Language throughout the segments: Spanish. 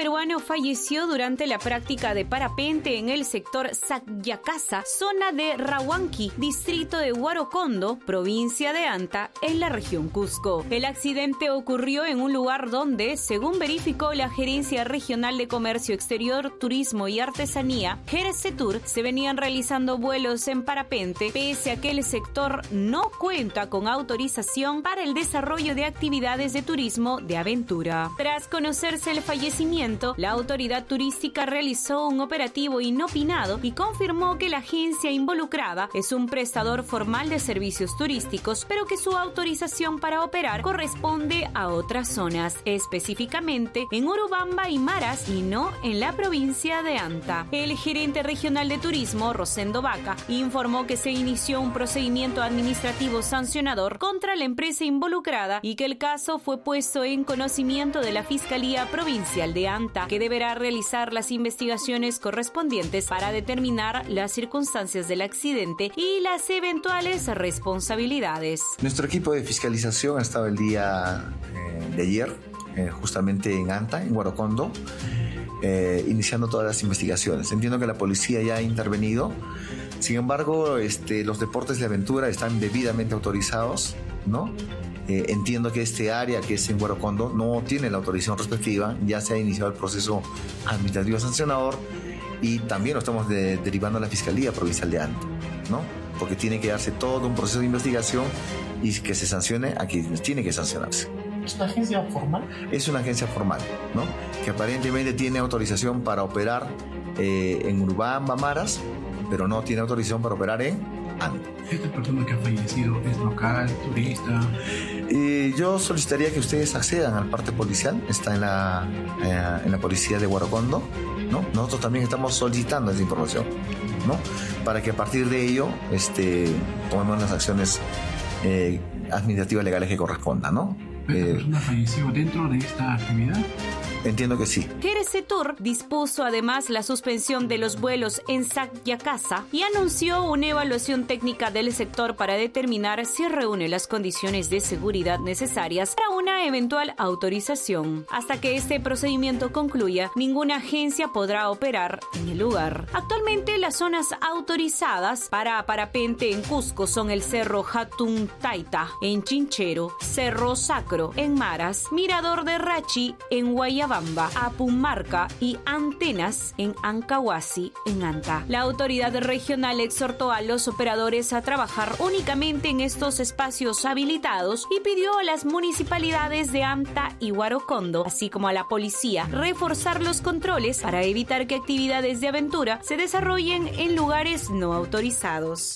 peruano falleció durante la práctica de parapente en el sector Sakyakasa, zona de Rahuanqui, distrito de Huarocondo, provincia de Anta, en la región Cusco. El accidente ocurrió en un lugar donde, según verificó la Gerencia Regional de Comercio Exterior, Turismo y Artesanía, GERCETUR, se venían realizando vuelos en parapente, pese a que el sector no cuenta con autorización para el desarrollo de actividades de turismo de aventura. Tras conocerse el fallecimiento, la autoridad turística realizó un operativo inopinado y confirmó que la agencia involucrada es un prestador formal de servicios turísticos, pero que su autorización para operar corresponde a otras zonas, específicamente en Urubamba y Maras y no en la provincia de Anta. El gerente regional de turismo, Rosendo Vaca, informó que se inició un procedimiento administrativo sancionador contra la empresa involucrada y que el caso fue puesto en conocimiento de la Fiscalía Provincial de Anta, que deberá realizar las investigaciones correspondientes para determinar las circunstancias del accidente y las eventuales responsabilidades. Nuestro equipo de fiscalización ha estado el día de ayer, justamente en Anta, en Huarocondo, iniciando todas las investigaciones. Entiendo que la policía ya ha intervenido. Sin embargo, los deportes de aventura están debidamente autorizados, ¿no? Entiendo que este área, que es en Huarocondo, no tiene la autorización respectiva. Ya se ha iniciado el proceso administrativo sancionador y también lo estamos derivando a la Fiscalía Provincial de Anta, ¿no? Porque tiene que darse todo un proceso de investigación y que se sancione a quienes tiene que sancionarse. ¿Es una agencia formal? Es una agencia formal, ¿no? Que aparentemente tiene autorización para operar en Urubamba, Maras, pero no tiene autorización para operar en Anta. ¿Esta persona que ha fallecido es local, turista? Yo solicitaría que ustedes accedan al parte policial, está en la policía de Huarocondo, ¿no? Nosotros también estamos solicitando esa información, ¿no? Para que a partir de ello tomemos las acciones administrativas legales que correspondan, ¿no? ¿Esta persona falleció dentro de esta actividad? Entiendo que sí. GERCETUR dispuso además la suspensión de los vuelos en Sakyakasa y anunció una evaluación técnica del sector para determinar si reúne las condiciones de seguridad necesarias para una eventual autorización. Hasta que este procedimiento concluya, ninguna agencia podrá operar en el lugar. Actualmente, las zonas autorizadas para parapente en Cusco son el Cerro Hatun Taita en Chinchero, Cerro Sacro en Maras, Mirador de Rachi en Guayabamba, Apumarca y Antenas en Ancahuasi, en Anta. La autoridad regional exhortó a los operadores a trabajar únicamente en estos espacios habilitados y pidió a las municipalidades de Anta y Huarocondo, así como a la policía, reforzar los controles para evitar que actividades de aventura se desarrollen en lugares no autorizados.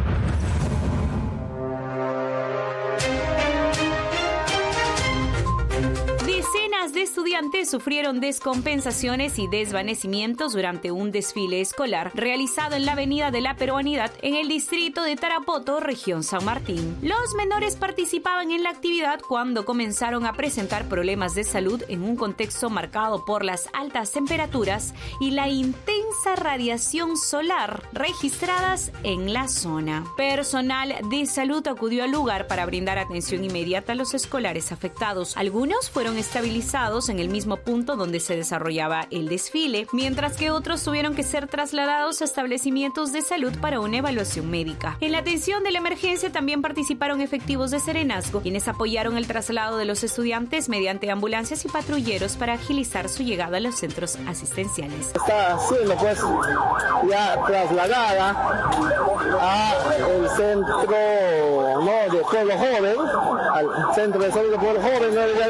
Decenas de estudiantes sufrieron descompensaciones y desvanecimientos durante un desfile escolar realizado en la Avenida de la Peruanidad en el distrito de Tarapoto, región San Martín. Los menores participaban en la actividad cuando comenzaron a presentar problemas de salud en un contexto marcado por las altas temperaturas y la intensa radiación solar registradas en la zona. Personal de salud acudió al lugar para brindar atención inmediata a los escolares afectados. Algunos fueron estabilizados en el mismo punto donde se desarrollaba el desfile, mientras que otros tuvieron que ser trasladados a establecimientos de salud para una evaluación médica. En la atención de la emergencia también participaron efectivos de Serenazgo, quienes apoyaron el traslado de los estudiantes mediante ambulancias y patrulleros para agilizar su llegada a los centros asistenciales. Está siendo pues ya trasladada al centro de pueblo joven, al centro de salud de pueblo joven,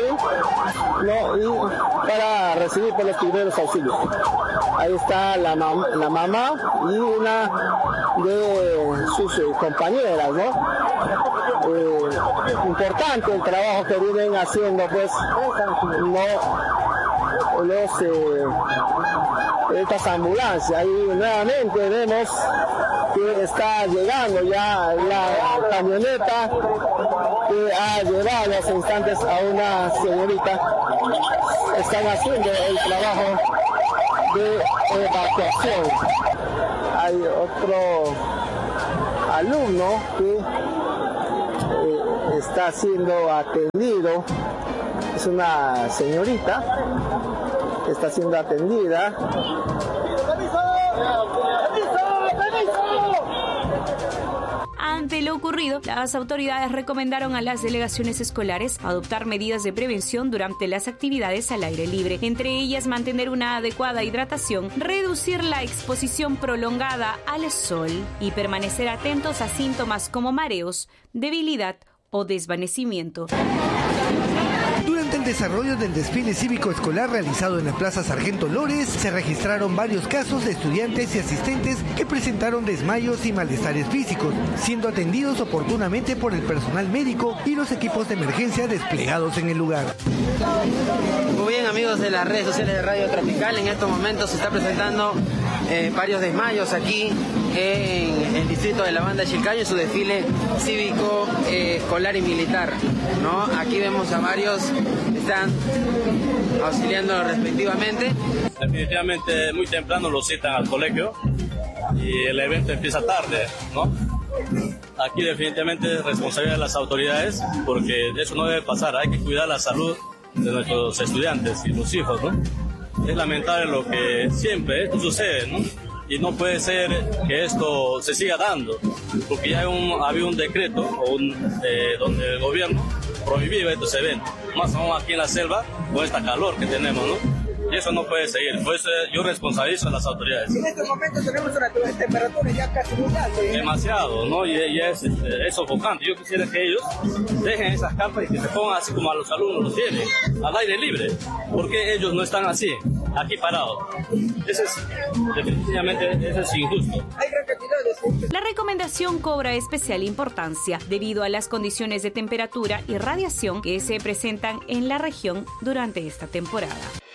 y para recibir por los primeros auxilios. Ahí está la mamá y una de sus compañeras, importante el trabajo que vienen haciendo, pues, estas ambulancias. Ahí nuevamente vemos que está llegando ya la camioneta que ha llevado hace instantes a una señorita. Están haciendo el trabajo de evacuación. Hay otro alumno que está siendo atendido. Es una señorita está siendo atendida. Ante lo ocurrido, las autoridades recomendaron a las delegaciones escolares adoptar medidas de prevención durante las actividades al aire libre, entre ellas mantener una adecuada hidratación, reducir la exposición prolongada al sol y permanecer atentos a síntomas como mareos, debilidad o desvanecimiento. Durante el desarrollo del desfile cívico escolar realizado en la Plaza Sargento Lores, se registraron varios casos de estudiantes y asistentes que presentaron desmayos y malestares físicos, siendo atendidos oportunamente por el personal médico y los equipos de emergencia desplegados en el lugar. Muy bien, amigos de las redes sociales de Radio Tropical, en estos momentos se está presentando varios desmayos aquí en el distrito de la Banda de Chilcayo en su desfile cívico, escolar y militar, ¿no? Aquí vemos a varios que están auxiliando respectivamente. Definitivamente muy temprano los citan al colegio y el evento empieza tarde, ¿no? Aquí definitivamente es responsabilidad de las autoridades porque eso no debe pasar, hay que cuidar la salud de nuestros estudiantes y los hijos, ¿no? Es lamentable lo que siempre esto sucede, ¿no? Y no puede ser que esto se siga dando, porque ya había un decreto donde el gobierno prohibía estos eventos, más aún aquí en la selva con esta calor que tenemos, ¿no? Y eso no puede seguir, por eso yo responsabilizo a las autoridades. En estos momentos tenemos una temperatura ya casi muy alta. Demasiado, ¿no? Y es sofocante. Yo quisiera que ellos dejen esas capas y que se pongan así como a los alumnos los tienen, al aire libre. ¿Por qué ellos no están así, aquí parados? Definitivamente eso es injusto. Hay gran cantidad de... La recomendación cobra especial importancia debido a las condiciones de temperatura y radiación que se presentan en la región durante esta temporada.